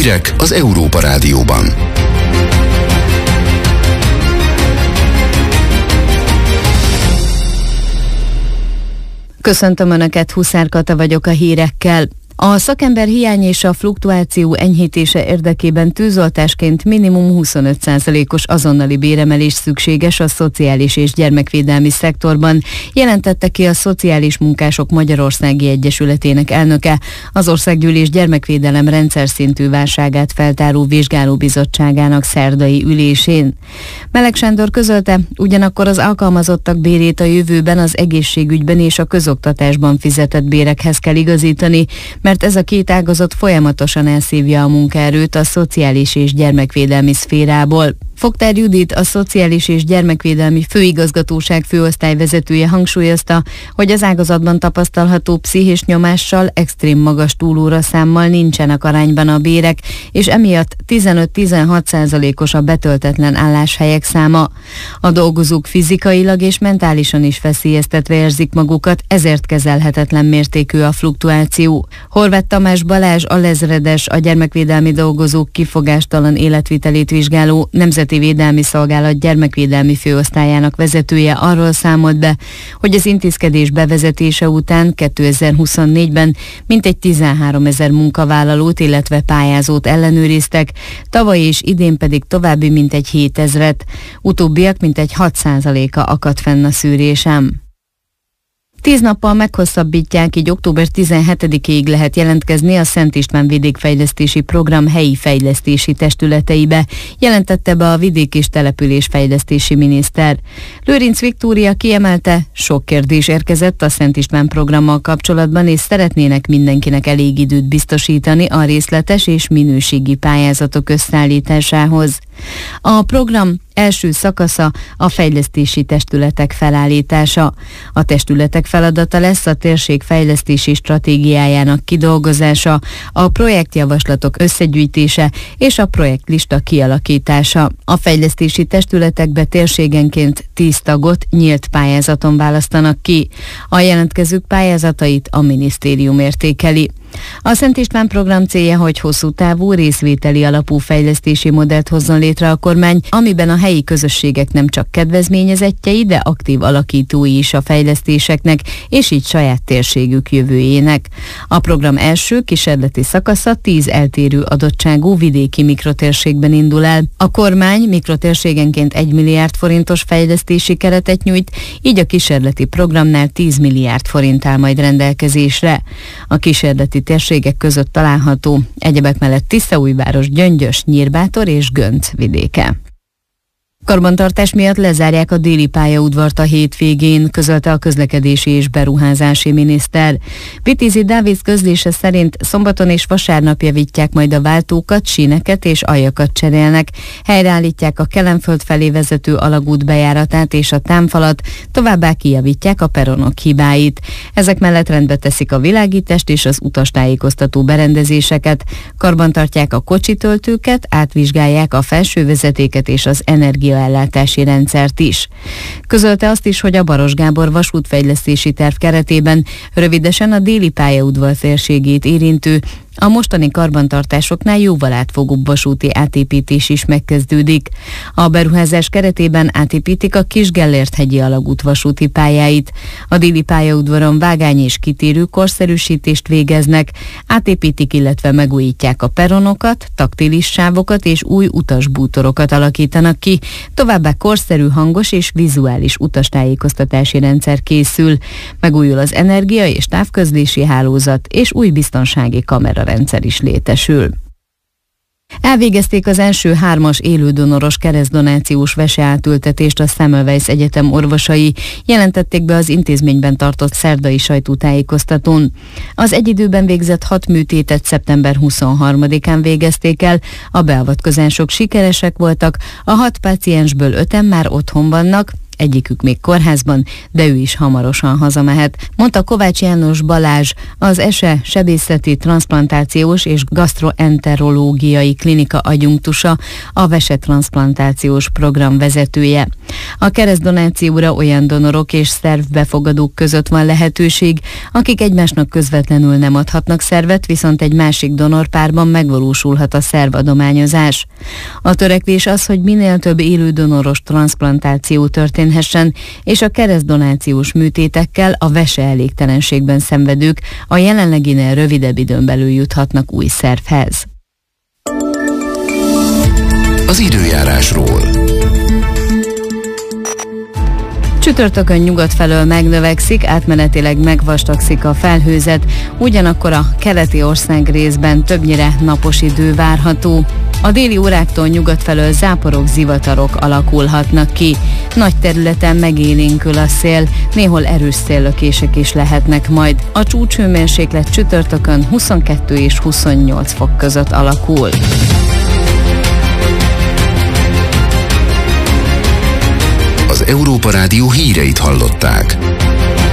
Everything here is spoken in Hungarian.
Hírek az Európa Rádióban. Köszöntöm Önöket, Huszár Kata vagyok a hírekkel. A szakember hiány és a fluktuáció enyhítése érdekében tűzoltásként minimum 25%-os azonnali béremelés szükséges a szociális és gyermekvédelmi szektorban, jelentette ki a Szociális Munkások Magyarországi Egyesületének elnöke az Országgyűlés gyermekvédelem rendszer szintű válságát feltáró vizsgálóbizottságának szerdai ülésén. Meleg Sándor közölte, ugyanakkor az alkalmazottak bérét a jövőben az egészségügyben és a közoktatásban fizetett bérekhez kell igazítani, mert ez a két ágazat folyamatosan elszívja a munkaerőt a szociális és gyermekvédelmi szférából. Fogtár Judit, a Szociális és Gyermekvédelmi Főigazgatóság főosztályvezetője hangsúlyozta, hogy az ágazatban tapasztalható pszichés nyomással, extrém magas túlóraszámmal nincsenek arányban a bérek, és emiatt 15-16%-os a betöltetlen álláshelyek száma. A dolgozók fizikailag és mentálisan is veszélyeztetve érzik magukat, ezért kezelhetetlen mértékű a fluktuáció. Horváth Tamás Balázs, alezredes, a gyermekvédelmi dolgozók kifogástalan életvitelét vizsgáló Nemzeti Védelmi Szolgálat gyermekvédelmi főosztályának vezetője arról számolt be, hogy az intézkedés bevezetése után 2024-ben mintegy 13 000 munkavállalót, illetve pályázót ellenőriztek, tavaly és idén pedig további mintegy 7 000-et. Utóbbiak mintegy 6%-a akadt fenn a szűrésem. 10 nappal meghosszabbítják, így október 17-ig lehet jelentkezni a Szent István Vidékfejlesztési Program helyi fejlesztési testületeibe, jelentette be a vidék- és településfejlesztési miniszter. Lőrinc Viktória kiemelte, sok kérdés érkezett a Szent István programmal kapcsolatban, és szeretnének mindenkinek elég időt biztosítani a részletes és minőségi pályázatok összeállításához. A program első szakasza a fejlesztési testületek felállítása. A testületek feladata lesz a térség fejlesztési stratégiájának kidolgozása, a projektjavaslatok összegyűjtése és a projektlista kialakítása. A fejlesztési testületekbe térségenként 10 tagot nyílt pályázaton választanak ki. A jelentkezők pályázatait a minisztérium értékeli. A Szent István program célja, hogy hosszú távú részvételi alapú fejlesztési modellt hozzon létre a kormány, amiben a helyi közösségek nem csak kedvezményezettjei, de aktív alakítói is a fejlesztéseknek, és így saját térségük jövőjének. A program első kísérleti szakasza 10 eltérő adottságú vidéki mikrotérségben indul el. A kormány mikrotérségenként 1 milliárd forintos fejlesztési keretet nyújt, így a kísérleti programnál 10 milliárd forint áll majd rendelkezésre. A kísérleti térségek között található egyebek mellett Tiszaújváros, Gyöngyös, Nyírbátor és Gönc vidéke. Karbantartás miatt lezárják a déli pályaudvart a hétvégén, közölte a közlekedési és beruházási miniszter. Vitézi Dávid közlése szerint szombaton és vasárnap javítják majd a váltókat, síneket és aljakat cserélnek, helyreállítják a Kelenföld felé vezető alagút bejáratát és a támfalat, továbbá kijavítják a peronok hibáit. Ezek mellett rendbe teszik a világítást és az utastájékoztató berendezéseket, karbantartják a kocsitöltőket, átvizsgálják a felső vezetéket és az energiaellátási rendszert is. Közölte azt is, hogy a Baros Gábor vasútfejlesztési terv keretében rövidesen a déli pályaudvar térségét érintő, a mostani karbantartásoknál jóval átfogóbb vasúti átépítés is megkezdődik. A beruházás keretében átépítik a Kis-Gellért-hegyi alagút vasúti pályáit. A déli pályaudvaron vágány és kitérő korszerűsítést végeznek, átépítik, illetve megújítják a peronokat, taktilis sávokat és új utasbútorokat alakítanak ki, továbbá korszerű hangos és vizuális utastájékoztatási rendszer készül. Megújul az energia és távközlési hálózat, és új biztonsági kamerarendszer is létesül. Elvégezték az első 3-as élődonoros keresztdonációs veseátültetést a Semmelweis Egyetem orvosai, jelentették be az intézményben tartott szerdai sajtótájékoztatón. Az egy időben végzett 6 műtétet szeptember 23-án végezték el, a beavatkozások sikeresek voltak, a 6 páciensből 5-en már otthon vannak, egyikük még kórházban, de ő is hamarosan hazamehet, mondta Kovács János Balázs, az ESE sebészeti, transzplantációs és gasztroenterológiai klinika adjunktusa, a vesetranszplantációs program vezetője. A keresztdonációra olyan donorok és szervbefogadók között van lehetőség, akik egymásnak közvetlenül nem adhatnak szervet, viszont egy másik donorpárban megvalósulhat a szervadományozás. A törekvés az, hogy minél több élő donoros transzplantáció történhessen, és a keresztdonációs műtétekkel a veseelégtelenségben szenvedők a jelenleginél rövidebb időn belül juthatnak új szervhez. Az időjárásról. Csütörtökön nyugat felől megnövekszik, átmenetileg megvastagszik a felhőzet, ugyanakkor a keleti ország részben többnyire napos idő várható. A déli óráktól nyugat felől záporok, zivatarok alakulhatnak ki. Nagy területen megélénkül a szél, néhol erős széllökések is lehetnek majd. A csúcshőmérséklet csütörtökön 22 és 28 fok között alakul. Az Európa Rádió híreit hallották.